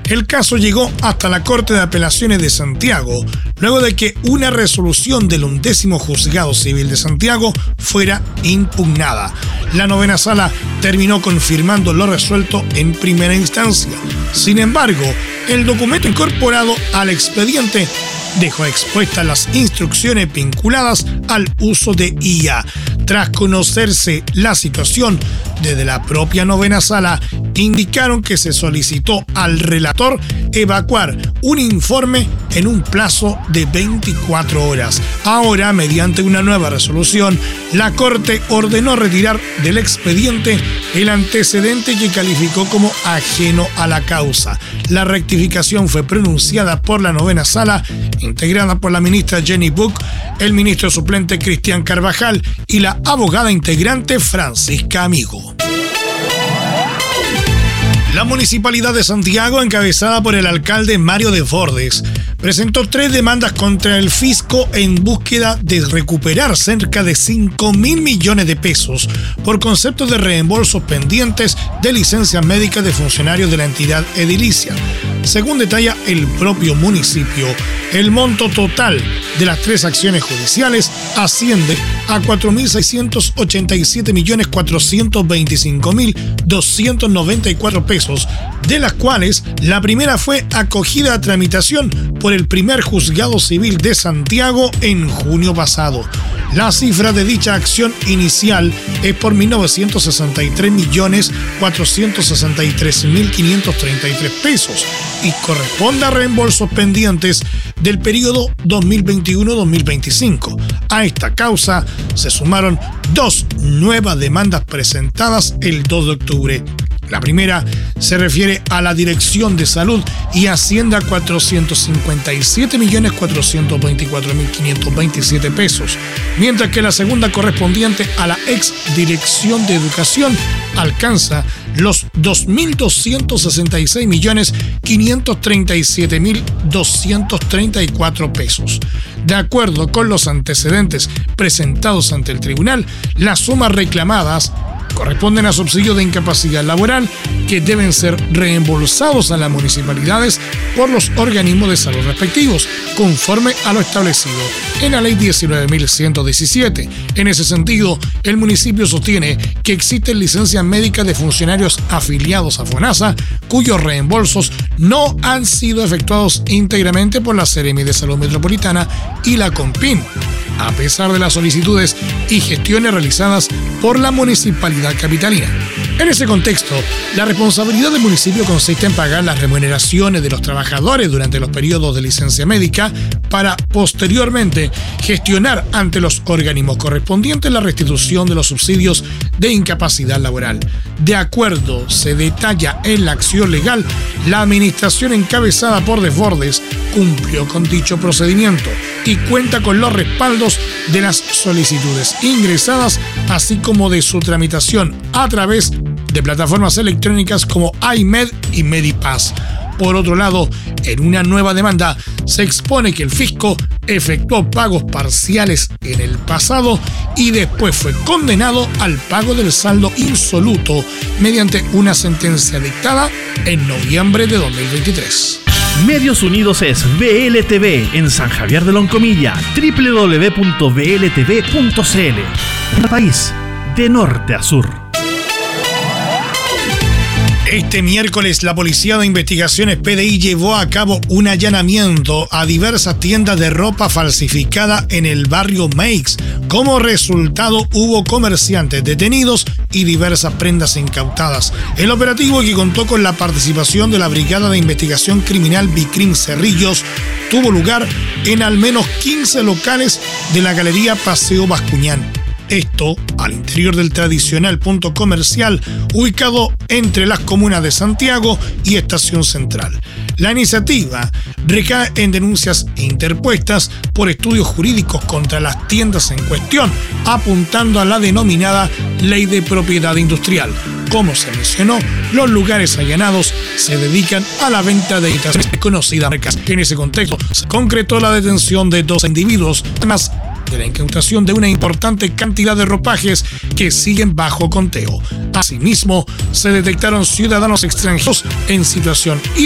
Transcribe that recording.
El caso llegó hasta la Corte de Apelaciones de Santiago, luego de que una resolución del 11º Juzgado Civil de Santiago fuera impugnada. La 9ª Sala terminó confirmando lo resuelto en primera instancia. Sin embargo, el documento incorporado al expediente dejó expuestas las instrucciones vinculadas al uso de IA. Tras conocerse la situación, desde la propia 9ª Sala indicaron que se solicitó al relator evacuar un informe en un plazo de 24 horas. Ahora, mediante una nueva resolución, la Corte ordenó retirar del expediente el antecedente que calificó como ajeno a la causa. La rectificación fue pronunciada por la 9ª Sala, integrada por la ministra Jenny Buck, el ministro suplente Cristian Carvajal y la abogada integrante Francisca Amigo. La Municipalidad de Santiago, encabezada por el alcalde Mario Desbordes, presentó 3 demandas contra el fisco en búsqueda de recuperar cerca de 5.000 millones de pesos por concepto de reembolsos pendientes de licencias médicas de funcionarios de la entidad edilicia. Según detalla el propio municipio, el monto total de las 3 acciones judiciales asciende a 4.685.425.294 pesos, de las cuales la primera fue acogida a tramitación por el primer Juzgado Civil de Santiago en junio pasado. La cifra de dicha acción inicial es por 1.963.463.533 pesos y corresponde a reembolsos pendientes del periodo 2021-2025. A esta causa se sumaron 2 nuevas demandas presentadas el 2 de octubre. La primera se refiere a la Dirección de Salud y asciende a 457.424.527 pesos, mientras que la segunda, correspondiente a la ex Dirección de Educación, alcanza los 2.266.537.234 pesos. De acuerdo con los antecedentes presentados ante el tribunal, las sumas reclamadas corresponden a subsidios de incapacidad laboral que deben ser reembolsados a las municipalidades por los organismos de salud respectivos, conforme a lo establecido en la Ley 19.117. En ese sentido, el municipio sostiene que existen licencias médicas de funcionarios afiliados a FONASA cuyos reembolsos no han sido efectuados íntegramente por la Seremi de Salud Metropolitana y la CONPIN, a pesar de las solicitudes y gestiones realizadas por la municipalidad capitalina. En ese contexto, la responsabilidad del municipio consiste en pagar las remuneraciones de los trabajadores durante los periodos de licencia médica para posteriormente gestionar ante los organismos correspondientes la restitución de los subsidios de incapacidad laboral. De acuerdo, se detalla en la acción legal, la administración encabezada por Desbordes cumplió con dicho procedimiento y cuenta con los respaldos de las solicitudes ingresadas, así como de su tramitación a través de plataformas electrónicas como iMed y Medipass. Por otro lado, en una nueva demanda se expone que el fisco efectuó pagos parciales en el pasado y después fue condenado al pago del saldo insoluto mediante una sentencia dictada en noviembre de 2023. Medios Unidos es VLTV en San Javier de Loncomilla, www.vltv.cl. Un país de norte a sur. Este miércoles, la Policía de Investigaciones PDI llevó a cabo un allanamiento a diversas tiendas de ropa falsificada en el barrio Meix. Como resultado, hubo comerciantes detenidos y diversas prendas incautadas. El operativo, que contó con la participación de la Brigada de Investigación Criminal Bicrim Cerrillos, tuvo lugar en al menos 15 locales de la Galería Paseo Bascuñán. Esto al interior del tradicional punto comercial ubicado entre las comunas de Santiago y Estación Central. La iniciativa recae en denuncias interpuestas por estudios jurídicos contra las tiendas en cuestión, apuntando a la denominada Ley de Propiedad Industrial. Como se mencionó, los lugares allanados se dedican a la venta de conocidas marcas. En ese contexto, se concretó la detención de 2 individuos, además de la incautación de una importante cantidad de ropajes que siguen bajo conteo. Asimismo, se detectaron ciudadanos extranjeros en situación